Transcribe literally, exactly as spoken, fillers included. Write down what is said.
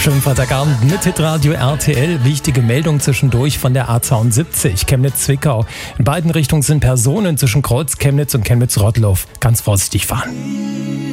Schönen Freitagabend mit Hitradio R T L. Wichtige Meldung zwischendurch von der A zweiundsiebzig Chemnitz-Zwickau. In beiden Richtungen sind Personen zwischen Kreuz Chemnitz und Chemnitz-Rottloff. Ganz vorsichtig fahren.